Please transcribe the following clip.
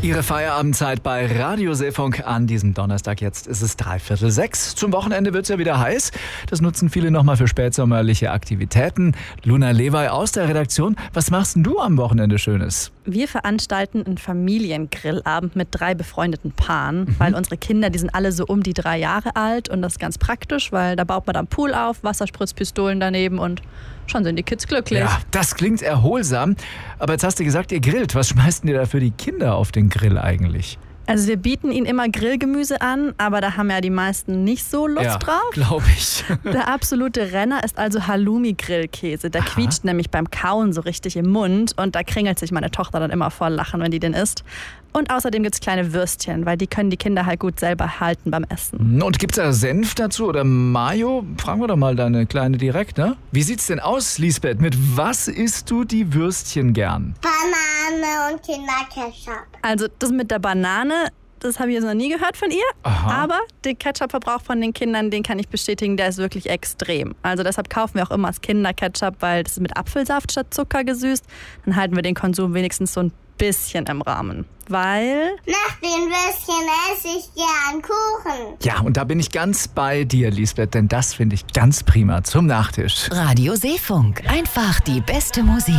Ihre Feierabendzeit bei Radio Seefunk an diesem Donnerstag. Jetzt ist es 5:45. Zum Wochenende wird es ja wieder heiß. Das nutzen viele nochmal für spätsommerliche Aktivitäten. Luna Lewey aus der Redaktion. Was machst denn du am Wochenende Schönes? Wir veranstalten einen Familiengrillabend mit 3 befreundeten Paaren, weil unsere Kinder, die sind alle so um die 3 Jahre alt und das ist ganz praktisch, weil da baut man dann Pool auf, Wasserspritzpistolen daneben und schon sind die Kids glücklich. Ja, das klingt erholsam. Aber jetzt hast du gesagt, ihr grillt. Was schmeißt ihr da für die Kinder auf den Grill eigentlich? Also wir bieten ihnen immer Grillgemüse an, aber da haben ja die meisten nicht so Lust drauf. Glaube ich. Der absolute Renner ist also Halloumi-Grillkäse. Der quietscht nämlich beim Kauen so richtig im Mund und da kringelt sich meine Tochter dann immer vor Lachen, wenn die den isst. Und außerdem gibt es kleine Würstchen, weil die können die Kinder halt gut selber halten beim Essen. Und gibt es da Senf dazu oder Mayo? Fragen wir doch mal deine Kleine direkt, ne? Wie sieht's denn aus, Lisbeth? Mit was isst du die Würstchen gern? Banane und Kinderketchup. Also das mit der Banane, das habe ich jetzt noch nie gehört von ihr. Aha. Aber den Ketchup-Verbrauch von den Kindern, den kann ich bestätigen, der ist wirklich extrem. Also deshalb kaufen wir auch immer das Kinderketchup, weil das ist mit Apfelsaft statt Zucker gesüßt. Dann halten wir den Konsum wenigstens so ein bisschen im Rahmen. Weil... Nach den Würstchen esse ich gern Kuchen. Ja, und da bin ich ganz bei dir, Lisbeth, denn das finde ich ganz prima zum Nachtisch. Radio Seefunk. Einfach die beste Musik.